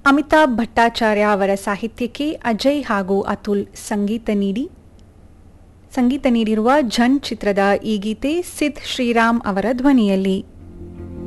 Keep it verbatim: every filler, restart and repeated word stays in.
ಅಮಿತಾಬ್ ಭಟ್ಟಾಚಾರ್ಯ ಅವರ ಸಾಹಿತ್ಯಕ್ಕೆ ಅಜಯ್ ಹಾಗೂ ಅತುಲ್ ಸಂಗೀತ ನೀಡಿ ಸಂಗೀತ ನೀಡಿರುವ ಝಣ್ ಚಿತ್ರದ ಈ ಗೀತೆ ಸಿದ್ ಶ್ರೀರಾಮ್ ಅವರ ಧ್ವನಿಯಲ್ಲಿ.